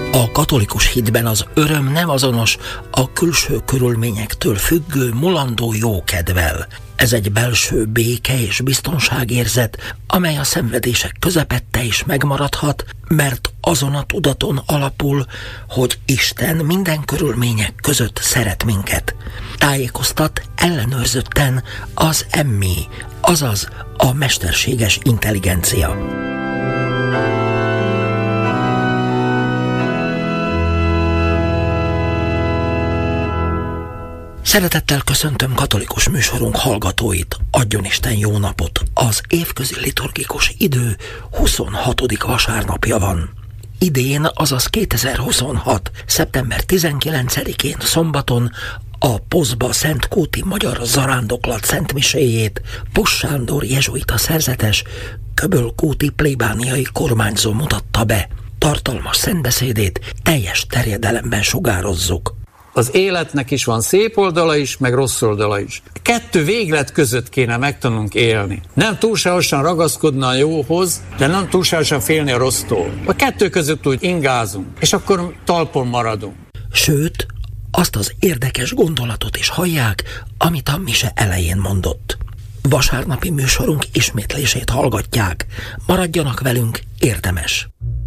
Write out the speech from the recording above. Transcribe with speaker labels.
Speaker 1: A katolikus hitben az öröm nem azonos a külső körülményektől függő, mulandó jókedvel. Ez egy belső béke és biztonságérzet, amely a szenvedések közepette is megmaradhat, mert azon a tudaton alapul, hogy Isten minden körülmények között szeret minket. Tájékoztat ellenőrzötten az emmi, azaz a mesterséges intelligencia. Szeretettel köszöntöm katolikus műsorunk hallgatóit, adjon Isten jó napot! Az évközi liturgikus idő 26. vasárnapja van. Idén, azaz 2026. szeptember 19-én szombaton a Poszba Szentkúti Magyar Zarándoklat szentmiséjét Pos Sándor jezsuita szerzetes köbölkúti plébániai kormányzó mutatta be. Tartalmas szentbeszédét teljes terjedelemben sugározzuk.
Speaker 2: Az életnek is van szép oldala is, meg rossz oldala is. A kettő véglet között kéne megtanulnunk élni. Nem túlságosan ragaszkodni a jóhoz, de nem túlságosan félni a rossztól. A kettő között úgy ingázunk, és akkor talpon maradunk.
Speaker 1: Sőt, azt az érdekes gondolatot is hallják, amit a mise elején mondott. Vasárnapi műsorunk ismétlését hallgatják. Maradjanak velünk, érdemes!